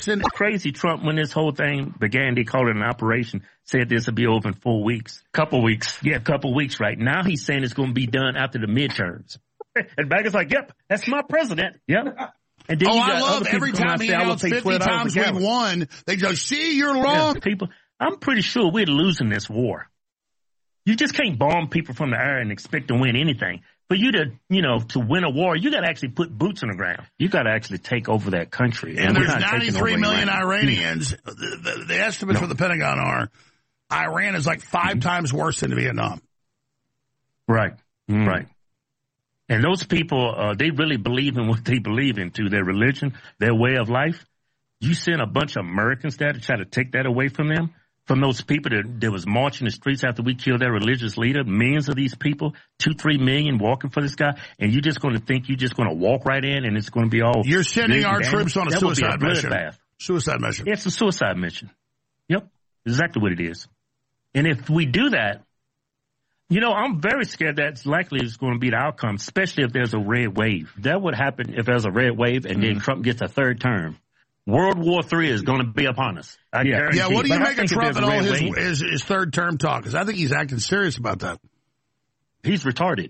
It's crazy. Trump, when this whole thing began, they called it an operation, said this would be over in 4 weeks. Couple weeks. Yeah, a couple weeks, right? Now he's saying it's going to be done after the midterms. And Biden like, yep, that's my president. Yep. And then I love every time he announced 50 times we've won, they go, see, you're wrong. Yeah, people, I'm pretty sure we're losing this war. You just can't bomb people from the air and expect to win anything. For you to, to win a war, you got to actually put boots on the ground. You got to actually take over that country. And there's 93 million Iranians. The estimates for the Pentagon are Iran is like 5 times worse than Vietnam. Right. Right. And those people, they really believe in what they believe into, their religion, their way of life. You send a bunch of Americans there to try to take that away from them, from those people that was marching the streets after we killed their religious leader, millions of these people, 2-3 million walking for this guy, and you're just going to think you're just going to walk right in and it's going to be all... You're sending our troops on a suicide mission. Suicide mission. It's a suicide mission. Yep, exactly what it is. And if we do that, I'm very scared that's likely is going to be the outcome, especially if there's a red wave. That would happen if there's a red wave and then Trump gets a third term. World War III is going to be upon us. Yeah, what do you make of Trump and all his third term talk? Because I think he's acting serious about that. He's retarded.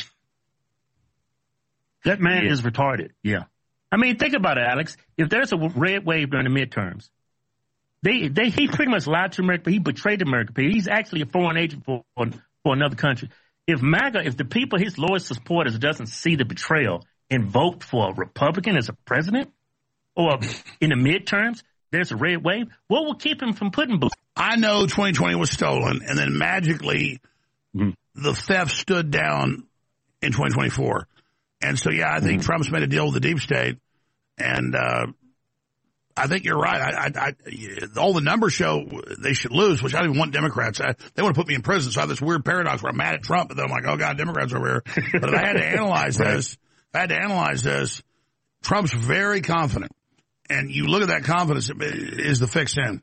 That man is retarded. Yeah. I mean, think about it, Alex. If there's a red wave during the midterms, he pretty much lied to America. He betrayed America. He's actually a foreign agent for another country. If the people, his loyal supporters, doesn't see the betrayal and vote for a Republican as a president, or in the midterms, there's a red wave, what will keep him from putting boots? I know 2020 was stolen, and then magically the theft stood down in 2024. And so, I think Trump's made a deal with the deep state, and I think you're right. All the numbers show they should lose, which I don't even want Democrats. They want to put me in prison, so I have this weird paradox where I'm mad at Trump, but then I'm like, oh, God, Democrats over here. But if I had to analyze this, Trump's very confident. And you look at that confidence, is the fix in?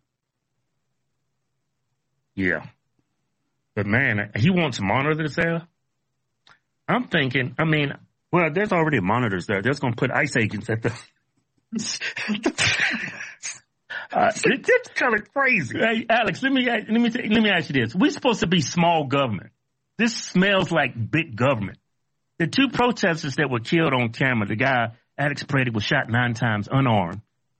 Yeah. But, man, he wants monitors there. I'm thinking, there's already monitors there. They're going to put ICE agents at the... It's kind of crazy. Hey, Alex, let me ask you this. We're supposed to be small government. This smells like big government. The 2 protesters that were killed on camera, the guy, Alex Preddy, was shot 9 times unarmed.